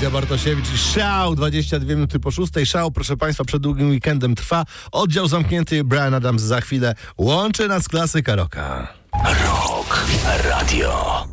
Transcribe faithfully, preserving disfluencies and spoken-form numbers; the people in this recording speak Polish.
Klaudia Bartosiewicz i Szał, dwadzieścia dwie minuty po szóstej. Szał, proszę Państwa, przed długim weekendem trwa. Oddział zamknięty, Bryan Adams za chwilę łączy nas klasyka rocka. Rock Radio.